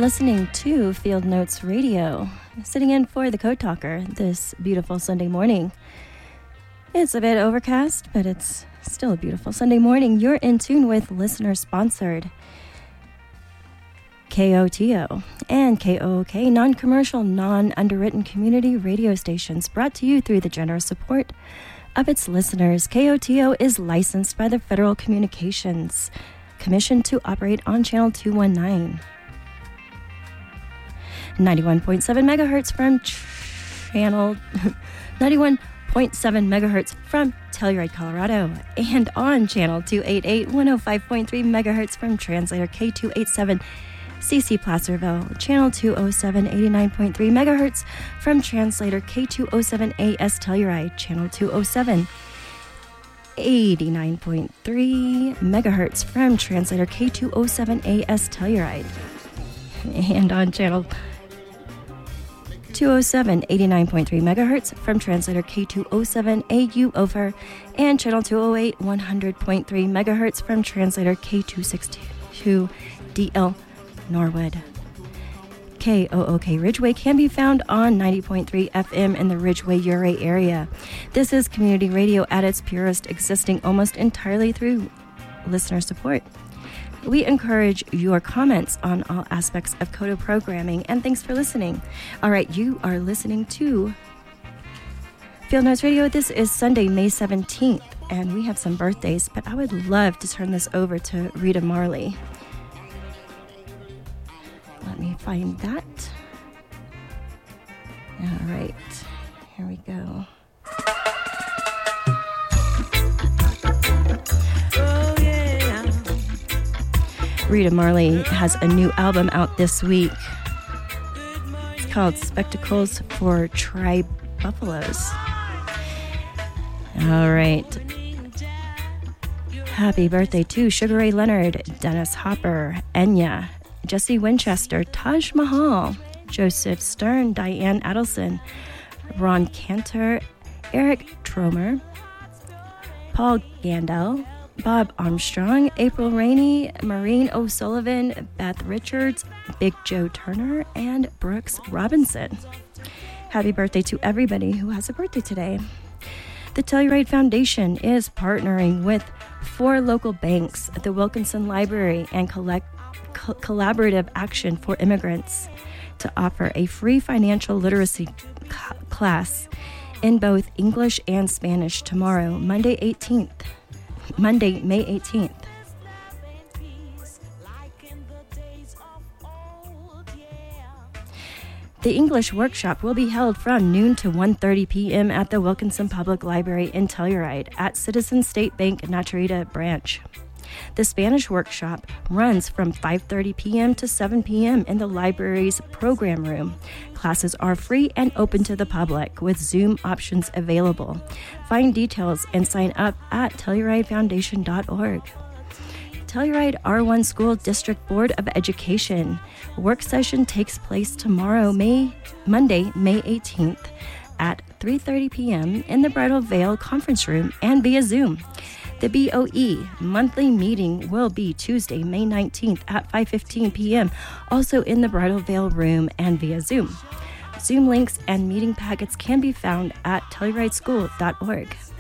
listening to Field Notes Radio, sitting in for the Code Talker this beautiful Sunday morning. It's a bit overcast, but it's still a beautiful Sunday morning. You're in tune with listener-sponsored KOTO and KOOK, non-commercial, non-underwritten community radio stations brought to you through the generous support of its listeners. KOTO is licensed by the Federal Communications Commission to operate on Channel 219. 91.7 megahertz from Channel 91.7 megahertz from Telluride, Colorado, and on Channel 288, 105.3 megahertz from Translator K287 CC Placerville, Channel 207, 89.3 megahertz from Translator K207 AS Telluride, Channel 207, 89.3 megahertz from Translator K207 AS Telluride, and on Channel 207, 89.3 megahertz from Translator K207 AU Ophir, and Channel 208, 100.3 megahertz from Translator K262 DL Norwood. KOOK Ridgeway can be found on 90.3 FM in the Ridgeway-Uray area. This is community radio at its purest, existing almost entirely through listener support. We encourage your comments on all aspects of KOTO programming, and thanks for listening. All right, you are listening to Field Notes Radio. This is Sunday, May 17th, and we have some birthdays, but I would love to turn this over to Rita Marley. Let me find that. All right, here we go. Rita Marley has a new album out this week. It's called Spectacles for Tribe Buffaloes. All right. Happy birthday to Sugar Ray Leonard, Dennis Hopper, Enya, Jesse Winchester, Taj Mahal, Joseph Stern, Diane Adelson, Ron Cantor, Eric Tromer, Paul Gandel, Bob Armstrong, April Rainey, Maureen O'Sullivan, Beth Richards, Big Joe Turner, and Brooks Robinson. Happy birthday to everybody who has a birthday today. The Telluride Foundation is partnering with 4 local banks, the Wilkinson Library, and Collaborative Action for Immigrants to offer a free financial literacy class in both English and Spanish tomorrow, Monday, May 18th. The English workshop will be held from noon to 1:30 p.m. at the Wilkinson Public Library in Telluride at Citizen State Bank Naturita branch. The Spanish workshop runs from 5:30 p.m. to 7 p.m. in the library's program room. Classes are free and open to the public, with Zoom options available. Find details and sign up at TellurideFoundation.org. Telluride R1 School District Board of Education work session takes place tomorrow, Monday, May 18th at 3:30 p.m. in the Bridal Veil Conference Room and via Zoom. The BOE monthly meeting will be Tuesday, May 19th at 5:15 p.m., also in the Bridal Veil Room and via Zoom. Zoom links and meeting packets can be found at TellurideSchool.org.